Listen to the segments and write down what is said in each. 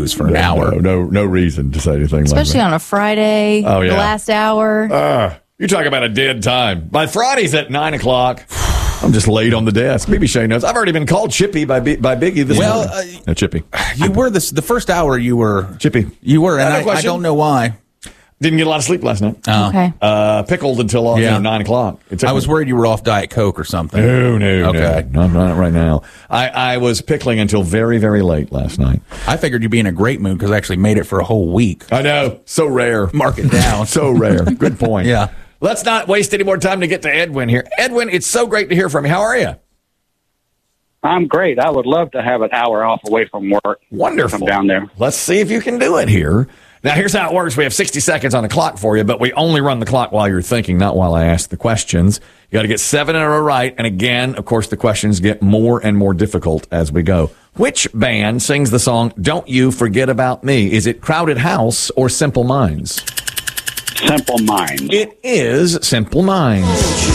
booze for an hour. No reason to say anything Especially like that. on a Friday, the last hour. You talk about a dead time. By Friday's at 9 o'clock. I'm just laid on the desk. Maybe Shay knows. I've already been called Chippy by Biggie this morning. No, Chippy. You were the first hour. You were Chippy. You were, and No I don't know why. Didn't get a lot of sleep last night. Okay. Pickled until 9 o'clock. I was worried you were off Diet Coke or something. No. Okay. No, not right now. I was pickling until very, very late last night. I figured you'd be in a great mood because I actually made it for a whole week. I know. So rare. Mark it down. So rare. Good point. Yeah. Let's not waste any more time to get to Edwin here. Edwin, it's so great to hear from you. How are you? I'm great. I would love to have an hour off away from work. Wonderful. Come down there. Let's see if you can do it here. Now, here's how it works. We have 60 seconds on the clock for you, but we only run the clock while you're thinking, not while I ask the questions. You got to get 7 in a row right. And again, of course, the questions get more and more difficult as we go. Which band sings the song Don't You Forget About Me? Is it Crowded House or Simple Minds? Simple Minds. It is Simple Minds.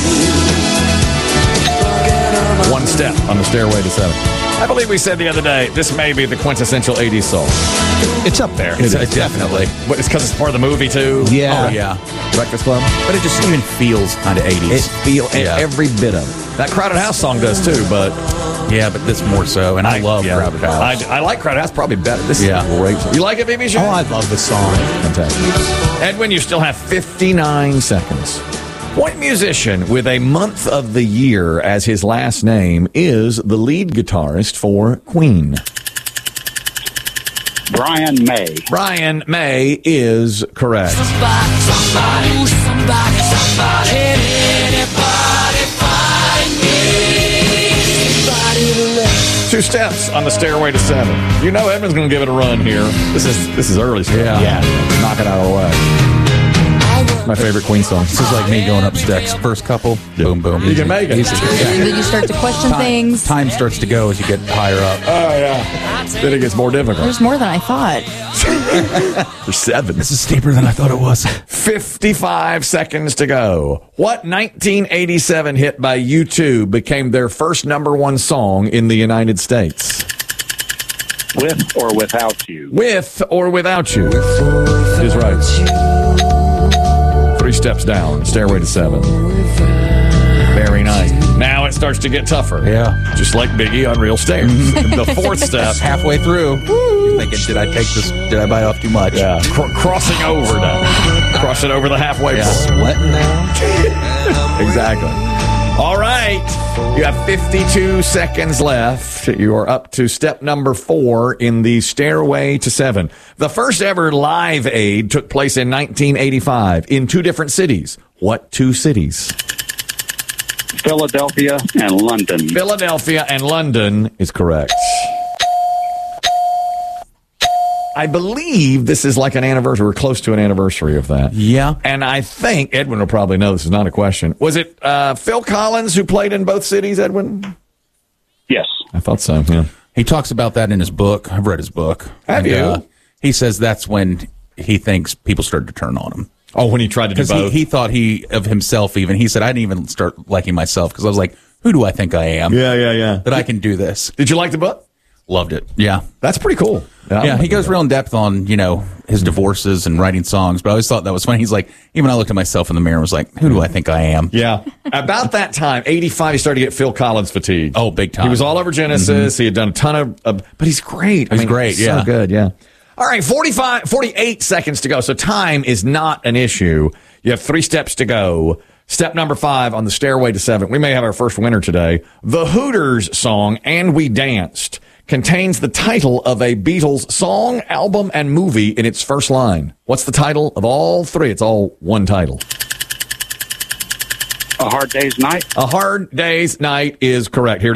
One step on the stairway to 7. I believe we said the other day, this may be the quintessential 80s song. It's up there. It is. Definitely. But it's because it's part of the movie, too? Yeah. Oh, yeah. Breakfast Club? But it just even feels kind of 80s. It feels every bit of it. That Crowded House song does, too, but... Yeah, but this more so, and I love Crowded House. I like Crowded House probably better. This is great. You like it, BB Show? Oh, I love this song. Fantastic. Edwin, you still have 59 seconds. What musician with a month of the year as his last name is the lead guitarist for Queen? Brian May. Brian May is correct. Somebody, anybody find me? 2 steps on the stairway to 7. You know Edwin's going to give it a run here. This is early stuff. Yeah. Knock it out of the way. My favorite Queen song. This is like me going up steps. First couple, boom, boom. You can make it. And then you start to question things. Time starts to go as you get higher up. Oh, yeah. Then it gets more difficult. There's more than I thought. There's 7. This is steeper than I thought it was. 55 seconds to go. What 1987 hit by U2 became their first #1 song in the United States? With or Without You. With or Without You is right. 3 steps down, stairway to 7. Very nice. Now it starts to get tougher. Yeah. Just like Biggie on Real Stairs. The 4th step. Halfway through, you're thinking, did I take this? Did I bite off too much? Yeah. Crossing over now. Crossing over the halfway point. Sweating now. Exactly. All right. You have 52 seconds left. You are up to step number 4 in the stairway to 7. The first ever Live Aid took place in 1985 in 2 different cities. What 2 cities? Philadelphia and London. Philadelphia and London is correct. I believe this is like an anniversary. We're close to an anniversary of that. Yeah. And I think Edwin will probably know this is not a question. Was it Phil Collins who played in both cities, Edwin? Yes. I thought so, yeah. He talks about that in his book. I've read his book. Have you? He says that's when he thinks people started to turn on him. Oh, when he tried to do both? Because he thought of himself even. He said, I didn't even start liking myself because I was like, who do I think I am? Yeah. That I can do this. Did you like the book? Loved it. Yeah. That's pretty cool. Yeah, he goes real in depth on, his divorces and writing songs. But I always thought that was funny. He's like, even I looked at myself in the mirror and was like, who do I think I am? Yeah. About that time, 85, he started to get Phil Collins fatigue. Oh, big time. He was all over Genesis. Mm-hmm. He had done a ton of but he's great. He's great, yeah. So good, yeah. All right, 48 seconds to go. So time is not an issue. You have 3 steps to go. Step number 5 on the stairway to 7. We may have our first winner today. The Hooters song, And We Danced, contains the title of a Beatles song, album, and movie in its first line. What's the title of all 3? It's all one title. A Hard Day's Night. A Hard Day's Night is correct. Here it is.